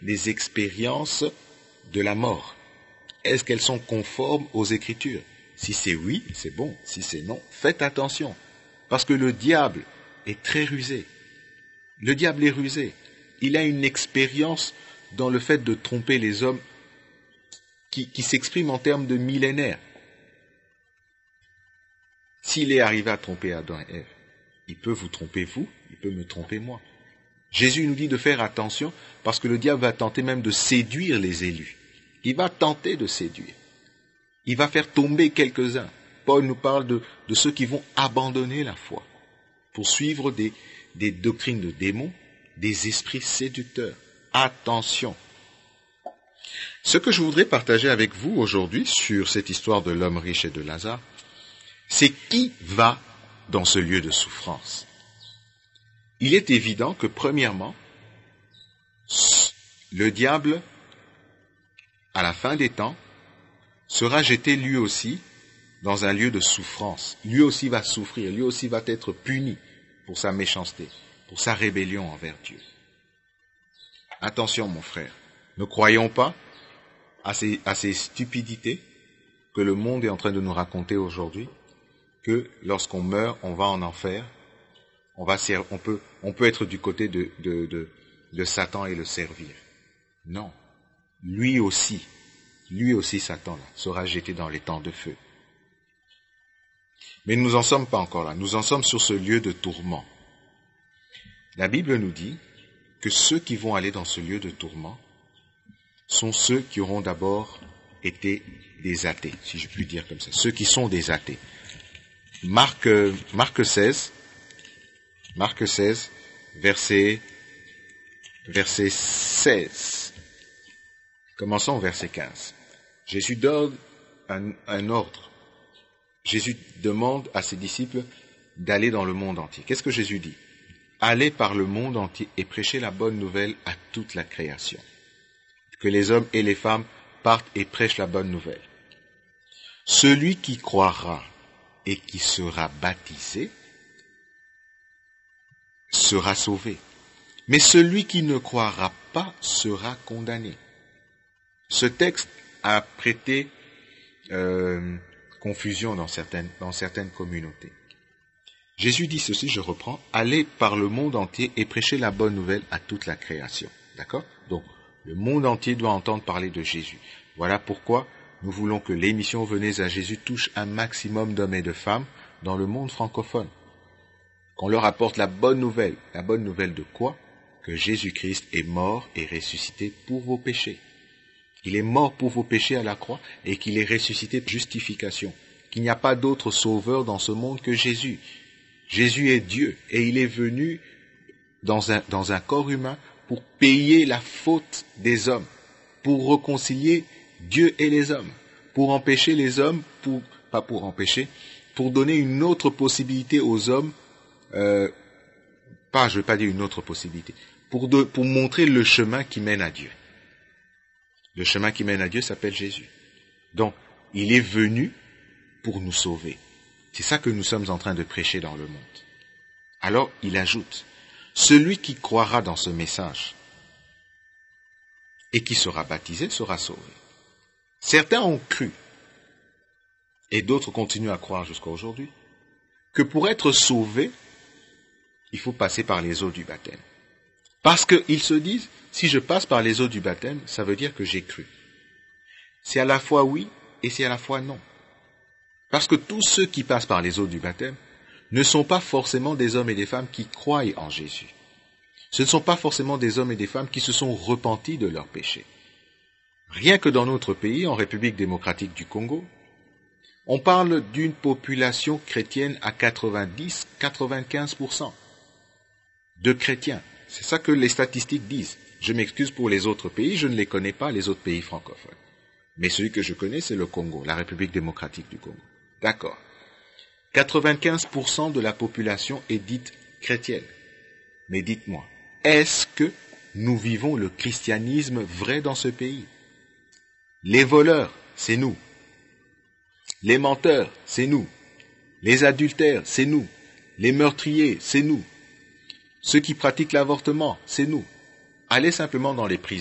des expériences de la mort? Est-ce qu'elles sont conformes aux Écritures? Si c'est oui, c'est bon. Si c'est non, faites attention. Parce que le diable est très rusé. Le diable est rusé. Il a une expérience dans le fait de tromper les hommes qui s'exprime en termes de millénaires. S'il est arrivé à tromper Adam et Ève, il peut vous tromper vous, il peut me tromper moi. Jésus nous dit de faire attention parce que le diable va tenter même de séduire les élus. Il va tenter de séduire. Il va faire tomber quelques-uns. Paul nous parle de ceux qui vont abandonner la foi pour suivre des doctrines de démons, des esprits séducteurs. Attention. Ce que je voudrais partager avec vous aujourd'hui sur cette histoire de l'homme riche et de Lazare, c'est qui va dans ce lieu de souffrance. Il est évident que, premièrement, le diable, à la fin des temps, sera jeté lui aussi dans un lieu de souffrance. Lui aussi va souffrir, lui aussi va être puni pour sa méchanceté, pour sa rébellion envers Dieu. Attention, mon frère, ne croyons pas à ces stupidités que le monde est en train de nous raconter aujourd'hui, que lorsqu'on meurt, on va en enfer, on peut être du côté de Satan et le servir. Non. Lui aussi, Satan, là, sera jeté dans les temps de feu. Mais nous n'en sommes pas encore là. Nous en sommes sur ce lieu de tourment. La Bible nous dit que ceux qui vont aller dans ce lieu de tourment sont ceux qui auront d'abord été des athées, si je puis dire comme ça. Ceux qui sont des athées. Marc 16, verset 16. Commençons au verset 15. Jésus donne un ordre. Jésus demande à ses disciples d'aller dans le monde entier. Qu'est-ce que Jésus dit? Allez par le monde entier et prêchez la bonne nouvelle à toute la création. Que les hommes et les femmes partent et prêchent la bonne nouvelle. Celui qui croira et qui sera baptisé sera sauvé. Mais celui qui ne croira pas sera condamné. Ce texte a prêté confusion dans certaines communautés. Jésus dit ceci, je reprends, allez par le monde entier et prêchez la bonne nouvelle à toute la création. D'accord? Donc, le monde entier doit entendre parler de Jésus. Voilà pourquoi nous voulons que l'émission Venez à Jésus touche un maximum d'hommes et de femmes dans le monde francophone. Qu'on leur apporte la bonne nouvelle. La bonne nouvelle de quoi? Que Jésus-Christ est mort et ressuscité pour vos péchés. Il est mort pour vos péchés à la croix et qu'il est ressuscité pour justification. Qu'il n'y a pas d'autre sauveur dans ce monde que Jésus. Jésus est Dieu et il est venu dans un corps humain pour payer la faute des hommes, pour réconcilier Dieu et les hommes, pour empêcher les hommes, pour donner une autre possibilité aux hommes, je ne veux pas dire une autre possibilité, pour montrer le chemin qui mène à Dieu. Le chemin qui mène à Dieu s'appelle Jésus. Donc, il est venu pour nous sauver. C'est ça que nous sommes en train de prêcher dans le monde. Alors, il ajoute, celui qui croira dans ce message et qui sera baptisé sera sauvé. Certains ont cru, et d'autres continuent à croire jusqu'à aujourd'hui, que pour être sauvé, il faut passer par les eaux du baptême. Parce qu'ils se disent, si je passe par les eaux du baptême, ça veut dire que j'ai cru. C'est à la fois oui et c'est à la fois non. Parce que tous ceux qui passent par les eaux du baptême ne sont pas forcément des hommes et des femmes qui croient en Jésus. Ce ne sont pas forcément des hommes et des femmes qui se sont repentis de leurs péchés. Rien que dans notre pays, en République démocratique du Congo, on parle d'une population chrétienne à 90-95% de chrétiens. C'est ça que les statistiques disent. Je m'excuse pour les autres pays, je ne les connais pas, les autres pays francophones. Mais celui que je connais, c'est le Congo, la République démocratique du Congo. D'accord. 95% de la population est dite chrétienne. Mais dites-moi, est-ce que nous vivons le christianisme vrai dans ce pays? Les voleurs, c'est nous. Les menteurs, c'est nous. Les adultères, c'est nous. Les meurtriers, c'est nous. Ceux qui pratiquent l'avortement, c'est nous. Allez simplement dans les prisons.